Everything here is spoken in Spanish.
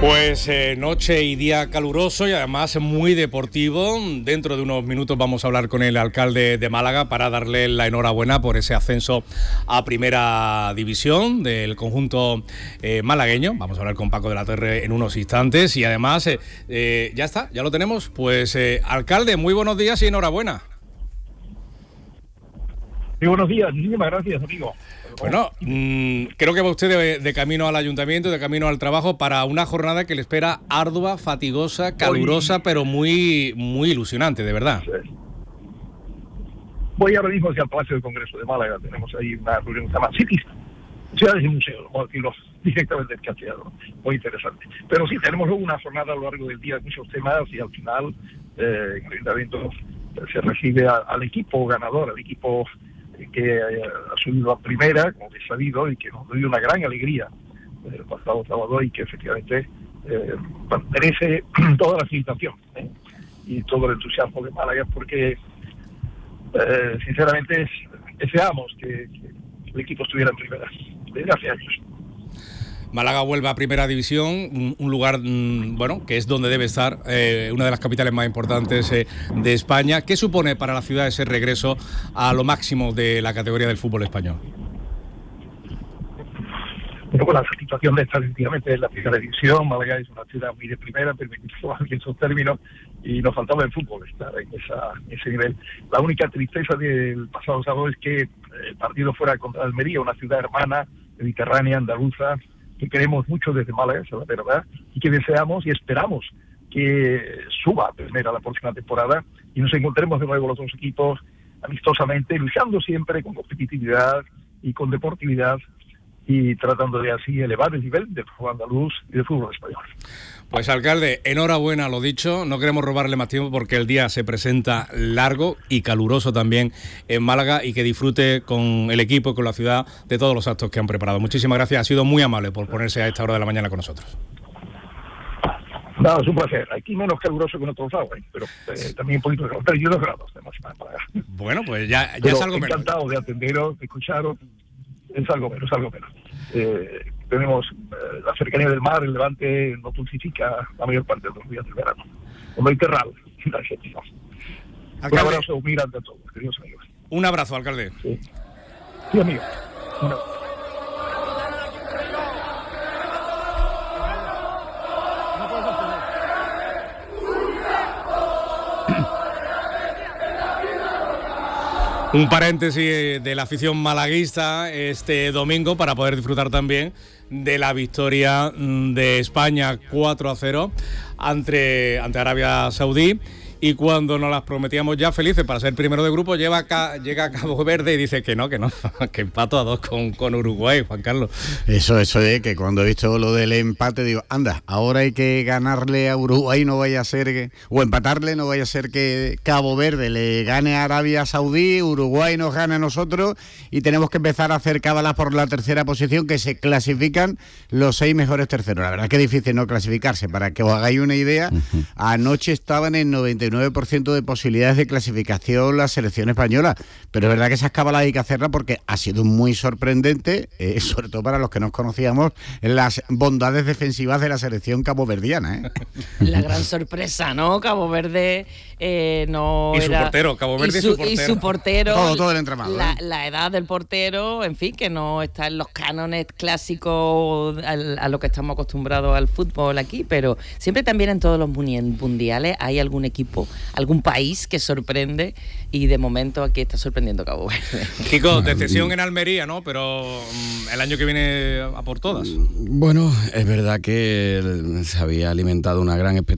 Pues noche y día caluroso y además muy deportivo. Dentro de unos minutos vamos a hablar con el alcalde de Málaga para darle la enhorabuena por ese ascenso a Primera División del conjunto malagueño. Vamos a hablar con Paco de la Torre en unos instantes y además ya está, ya lo tenemos. Pues alcalde, muy buenos días y enhorabuena. Muy buenos días, muchísimas gracias, amigo. Bueno, creo que va usted de camino al ayuntamiento, de camino al trabajo para una jornada que le espera ardua, fatigosa, calurosa, pero muy ilusionante, de verdad. Voy ahora mismo hacia el Palacio del Congreso de Málaga. Tenemos ahí una reunión que se llama Cities, Ciudades y Museos, vamos a decirlo directamente en castellano, muy interesante. Pero sí, tenemos luego una jornada a lo largo del día de muchos temas y al final el ayuntamiento se recibe al equipo ganador, al equipo que ha subido a primera, como he sabido, y que nos dio una gran alegría el pasado sábado y que efectivamente merece toda la felicitación y todo el entusiasmo de Málaga, porque sinceramente deseamos que el equipo estuviera en primera desde hace años. Málaga vuelve a Primera División, un lugar, bueno, que es donde debe estar, una de las capitales más importantes de España. ¿Qué supone para la ciudad ese regreso a lo máximo de la categoría del fútbol español? Bueno, pues la situación de estar efectivamente en la Primera División. Málaga es una ciudad muy de primera, permitiendo en esos términos, y nos faltaba el fútbol estar en ese nivel. La única tristeza del pasado sábado es que el partido fuera contra Almería, una ciudad hermana, mediterránea, andaluza, que queremos mucho desde Málaga, esa es la verdad, y que deseamos y esperamos que suba a primera la próxima temporada y nos encontremos de nuevo los dos equipos amistosamente, luchando siempre con competitividad y con deportividad y tratando de así elevar el nivel del fútbol andaluz y del fútbol español. Pues alcalde, enhorabuena, lo dicho, no queremos robarle más tiempo porque el día se presenta largo y caluroso también en Málaga y que disfrute con el equipo y con la ciudad de todos los actos que han preparado. Muchísimas gracias, ha sido muy amable por ponerse a esta hora de la mañana con nosotros. Nada, es un placer. Aquí menos caluroso que en otros lados, pero también un poquito de calor, 32 grados de máxima en Málaga. Bueno, pues ya pero es algo menos. Encantado de atenderos, de escucharos, es algo menos. Tenemos la cercanía del mar, el Levante no dulcifica la mayor parte de los días del verano. El Mediterráneo, la Argentina. Un abrazo muy grande a todos, queridos amigos. Un abrazo, alcalde. Sí, amigo. Un paréntesis de la afición malaguista este domingo para poder disfrutar también de la victoria de España 4-0 ante Arabia Saudí. Y cuando nos las prometíamos ya felices para ser primero de grupo, llega a Cabo Verde y dice que no, que empato a 2 con Uruguay, Juan Carlos. Eso es que cuando he visto lo del empate digo, anda, ahora hay que ganarle a Uruguay, no vaya a ser que, o empatarle, no vaya a ser que Cabo Verde le gane a Arabia Saudí, Uruguay nos gane a nosotros y tenemos que empezar a hacer cábalas por la tercera posición, que se clasifican los 6 mejores terceros. La verdad es que es difícil no clasificarse. Para que os hagáis una idea, anoche estaban en 99% de posibilidades de clasificación la selección española, pero es verdad que esas cábalas hay que hacerlas porque ha sido muy sorprendente, sobre todo para los que nos conocíamos, las bondades defensivas de la selección caboverdiana. La gran sorpresa, ¿no? Cabo Verde no y era... su portero, Cabo Verde y su portero. Todo el entramado. La edad del portero, en fin, que no está en los cánones clásicos a lo que estamos acostumbrados al fútbol aquí, pero siempre también en todos los mundiales hay algún equipo, algún país que sorprende y de momento aquí está sorprendiendo Cabo Verde. Chicos, decepción en Almería, ¿no? Pero el año que viene a por todas. Bueno, es verdad que se había alimentado una gran expectativa